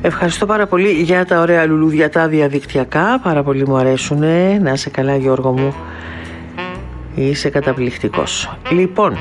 Ευχαριστώ πάρα πολύ για τα ωραία λουλούδια τα διαδικτυακά. Πάρα πολύ μου αρέσουν. Να είσαι καλά, Γιώργο μου. Είσαι καταπληκτικός. Λοιπόν,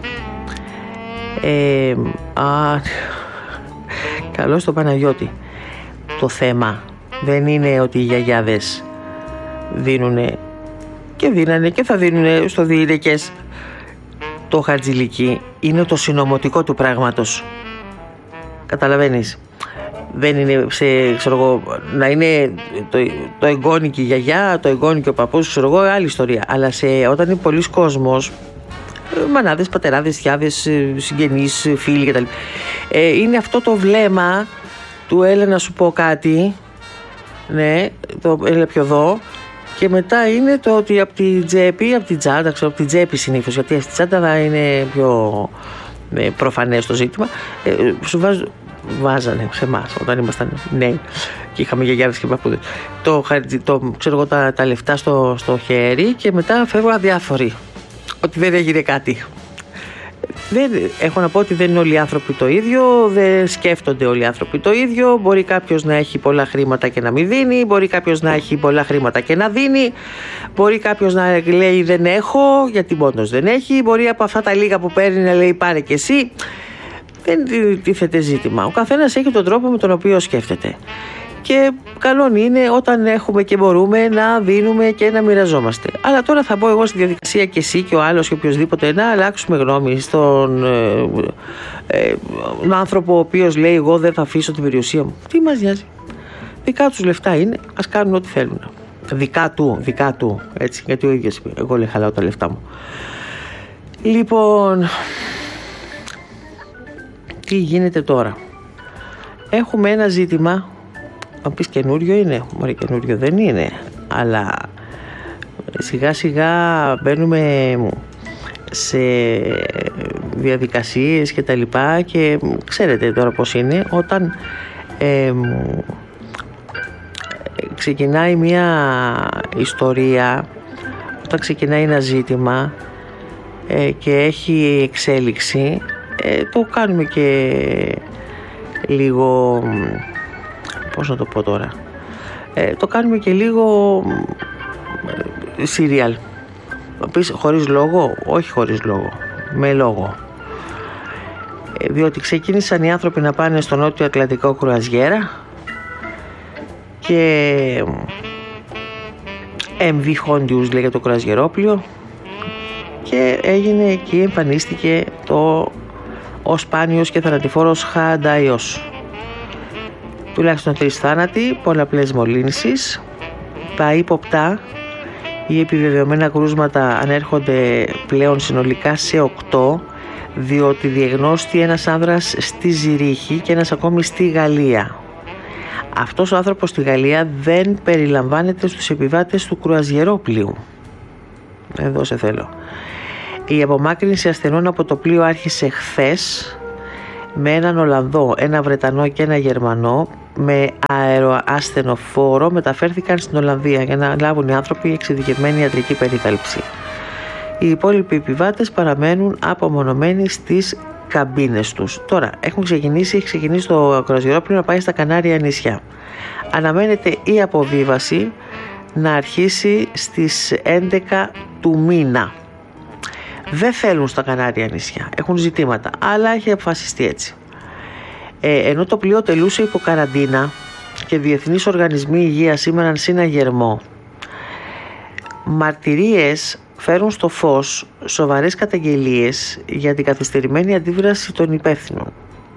καλώς τον Παναγιώτη. Το θέμα δεν είναι ότι οι γιαγιάδες δίνουνε και δίνανε και θα δίνουνε στο διήρεκες το χαρτζηλίκι. Είναι το συνωμοτικό του πράγματος. Καταλαβαίνεις? Δεν είναι ξέρω εγώ, να είναι το εγγόνι και η γιαγιά, το εγγόνι και ο παππούς, ξέρω εγώ, άλλη ιστορία. Αλλά όταν είναι πολλής κόσμος, μανάδες, πατεράδες, θιάδες, συγγενείς, φίλοι κτλ. Είναι αυτό το βλέμμα του έλα να σου πω κάτι, ναι, το έλα πιο εδώ. Και μετά είναι το ότι από την τσέπη, από την τσάντα, ξέρω, από την τσέπη συνήθως, γιατί στην τσάντα θα είναι πιο προφανές το ζήτημα, σου βάζανε σε εμάς όταν ήμασταν νέοι και είχαμε γιαγιάδες και παππούδες ξέρω εγώ, τα λεφτά στο χέρι και μετά φεύγουν αδιάφοροι ότι δεν έγινε κάτι. Έχω να πω ότι δεν είναι όλοι οι άνθρωποι το ίδιο, δεν σκέφτονται όλοι οι άνθρωποι το ίδιο. Μπορεί κάποιος να έχει πολλά χρήματα και να μην δίνει, μπορεί κάποιος να έχει πολλά χρήματα και να δίνει, μπορεί κάποιος να λέει δεν έχω γιατί μόνος δεν έχει, μπορεί από αυτά τα λίγα που παίρνει να λέει πάρε και εσύ. Δεν τίθεται ζήτημα. Ο καθένας έχει τον τρόπο με τον οποίο σκέφτεται. Και καλό είναι όταν έχουμε και μπορούμε να δίνουμε και να μοιραζόμαστε. Αλλά τώρα θα μπω εγώ στη διαδικασία και εσύ και ο άλλος και οποιοδήποτε να αλλάξουμε γνώμη στον άνθρωπο ο οποίος λέει εγώ δεν θα αφήσω την περιουσία μου. Τι μας νοιάζει? Δικά τους λεφτά είναι, ας κάνουν ό,τι θέλουν. Δικά του, έτσι, γιατί ο ίδιος εγώ λέει χαλάω τα λεφτά μου. Λοιπόν, τι γίνεται τώρα? Έχουμε ένα ζήτημα. Αν πεις καινούριο είναι, μωρέ καινούριο δεν είναι, αλλά σιγά σιγά μπαίνουμε σε διαδικασίες και τα λοιπά και ξέρετε τώρα πώς είναι όταν ξεκινάει μια ιστορία, όταν ξεκινάει ένα ζήτημα και έχει εξέλιξη, το κάνουμε και λίγο, πώς να το πω τώρα, το κάνουμε και λίγο serial. Πεις χωρίς λόγο? Όχι χωρίς λόγο, με λόγο. Διότι ξεκίνησαν οι άνθρωποι να πάνε στο Νότιο Ατλαντικό κρουαζιέρα και MV Hondius λέγεται το κρουαζιερόπλιο και έγινε εκεί, εμφανίστηκε ο σπάνιος και θανατηφόρος Χανταϊός. Τουλάχιστον 3 θάνατοι, πολλαπλές μολύνσεις. Τα ύποπτα ή επιβεβαιωμένα κρούσματα ανέρχονται πλέον συνολικά σε 8, διότι διεγνώστη ένας άνδρας στη Ζηρίχη και ένας ακόμη στη Γαλλία. Αυτός ο άνθρωπος στη Γαλλία δεν περιλαμβάνεται στους επιβάτες του κρουαζιερόπλοιου. Εδώ σε θέλω. Η απομάκρυνση ασθενών από το πλοίο άρχισε χθες με έναν Ολλανδό, ένα Βρετανό και ένα Γερμανό με αεροασθενοφόρο μεταφέρθηκαν στην Ολλανδία για να λάβουν οι άνθρωποι εξειδικευμένη ιατρική περίθαλψη. Οι υπόλοιποι επιβάτες παραμένουν απομονωμένοι στις καμπίνες τους. Τώρα έχει ξεκινήσει το κρουαζιερόπλοιο να πάει στα Κανάρια νησιά. Αναμένεται η αποβίβαση να αρχίσει στις 11 του μήνα. Δεν θέλουν στα Κανάρια νησιά, έχουν ζητήματα, αλλά έχει αποφασιστεί έτσι. Ενώ το πλοίο τελούσε υπό καραντίνα και διεθνείς οργανισμοί υγείας σήμεραν συναγερμό, μαρτυρίες φέρουν στο φως σοβαρές καταγγελίες για την καθυστερημένη αντίδραση των υπεύθυνων.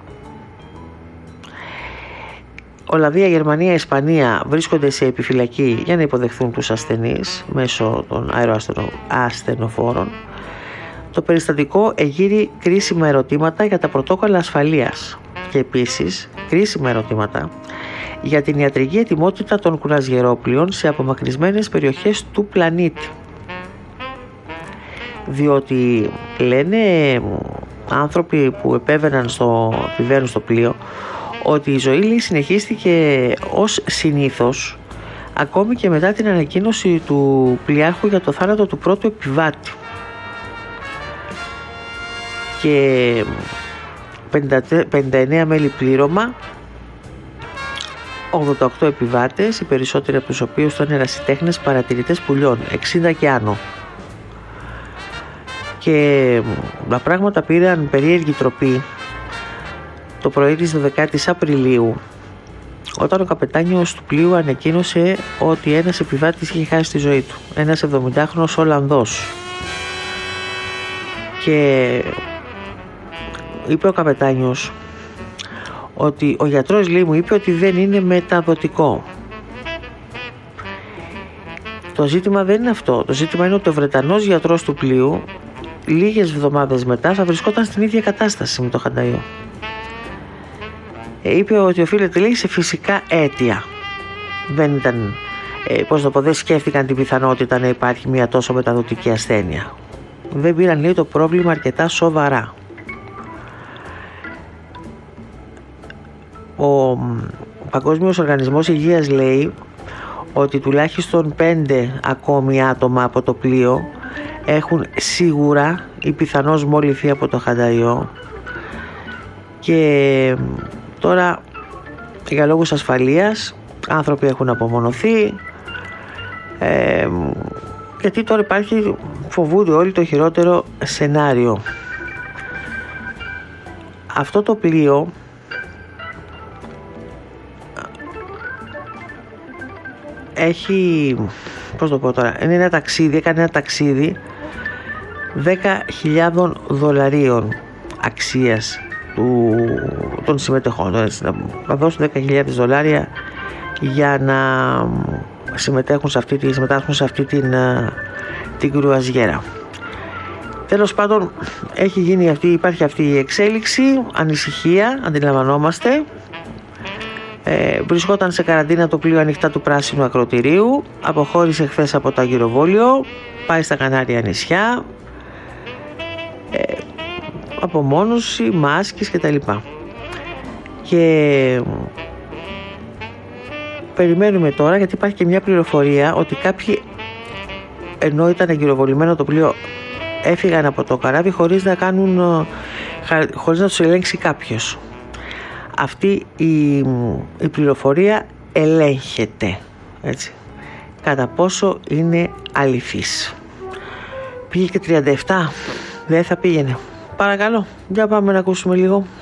Ολλανδία, Γερμανία, Ισπανία βρίσκονται σε επιφυλακή για να υποδεχθούν τους ασθενείς μέσω των αεροασθενοφόρων. Το περιστατικό εγείρει κρίσιμα ερωτήματα για τα πρωτόκολλα ασφαλείας και επίσης κρίσιμα ερωτήματα για την ιατρική ετοιμότητα των κρουαζιερόπλοιων σε απομακρυσμένες περιοχές του πλανήτη. Διότι λένε άνθρωποι που επιβαίνουν στο πλοίο ότι η ζωή συνεχίστηκε ως συνήθως ακόμη και μετά την ανακοίνωση του πλοιάρχου για το θάνατο του πρώτου επιβάτη. Και 59 μέλη πλήρωμα 88 επιβάτες, οι περισσότεροι από τους οποίους ήταν ερασιτέχνες παρατηρητές πουλιών, 60 και άνω. Και τα πράγματα πήραν περίεργη τροπή το πρωί της 12ης Απριλίου, όταν ο καπετάνιος του πλοίου ανακοίνωσε ότι ένας επιβάτης είχε χάσει τη ζωή του, ένας 70χρονος Ολλανδός. Και είπε ο καπετάνιος ότι ο γιατρός, λέει, μου είπε ότι δεν είναι μεταδοτικό. Το ζήτημα δεν είναι αυτό. Το ζήτημα είναι ότι ο Βρετανός γιατρός του πλοίου λίγες εβδομάδες μετά θα βρισκόταν στην ίδια κατάσταση με το Χανταϊό. Είπε ότι οφείλεται, λέει, σε φυσικά αίτια. Δεν ήταν, δεν σκέφτηκαν την πιθανότητα να υπάρχει μια τόσο μεταδοτική ασθένεια. Δεν πήραν, λέει, το πρόβλημα αρκετά σοβαρά. Ο Παγκόσμιος Οργανισμός Υγείας λέει ότι τουλάχιστον 5 ακόμη άτομα από το πλοίο έχουν σίγουρα ή πιθανώς μολυνθεί από το Χανταϊό, και τώρα για λόγους ασφαλείας άνθρωποι έχουν απομονωθεί, γιατί τώρα υπάρχει, φοβούνται όλοι το χειρότερο σενάριο. Αυτό το πλοίο έχει, πώς το πω τώρα, είναι ένα ταξίδι, έκανε ένα ταξίδι $10.000 αξίας των συμμετεχών, να δώσουν $10.000 για να συμμετάσχουν σε αυτή την κρουαζιέρα. Τέλος πάντων, υπάρχει αυτή η εξέλιξη, ανησυχία, αντιλαμβανόμαστε. Βρισκόταν σε καραντίνα το πλοίο ανοιχτά του πράσινου ακροτηρίου, αποχώρησε χθες από το Αγγυροβόλιο, πάει στα Κανάρια νησιά, απομόνωση, μάσκες κτλ. Και περιμένουμε τώρα, γιατί υπάρχει και μια πληροφορία ότι κάποιοι, ενώ ήταν αγκυροβολημένο το πλοίο, έφυγαν από το καράβι χωρίς να τους ελέγξει κάποιος. Αυτή η πληροφορία ελέγχεται, έτσι, κατά πόσο είναι αληθής. Πήγε και 37, δεν θα πήγαινε. Παρακαλώ, για πάμε να ακούσουμε λίγο.